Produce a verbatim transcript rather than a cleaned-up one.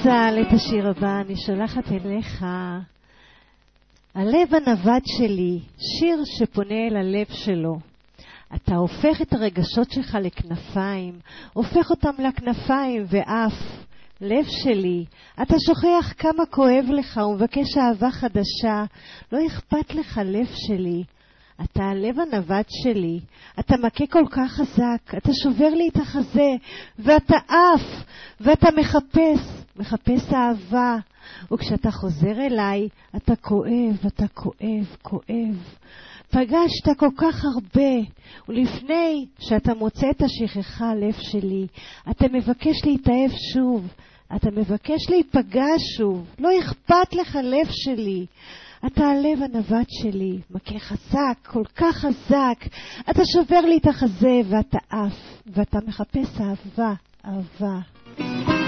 מזל, את השיר הבא אני שולחת אליך. הלב הנווד שלי, שיר שפונה אל הלב שלו. אתה הופך את הרגשות שלך לכנפיים, הופך אותם לכנפיים ואף. לב שלי, אתה שוכח כמה כואב לך ומבקש אהבה חדשה. לא אכפת לך לב שלי. אתה הלב הנווד שלי, אתה מכה כל כך חזק, אתה שובר לי את החזה, ואתה אף, ואתה מחפש, מחפש אהבה. וכשאתה חוזר אליי, אתה כואב, אתה כואב, כואב. פגשת כל כך הרבה, ולפני שאתה מוצא את השכחה לב שלי, אתה מבקש להתאהב שוב, אתה מבקש להיפגש שוב. לא אכפת לך לב שלי. אתה הלב הנווד שלי, מכה חזק, כל כך חזק. אתה שובר לי את החזה ואתה אף, ואתה מחפש אהבה, אהבה.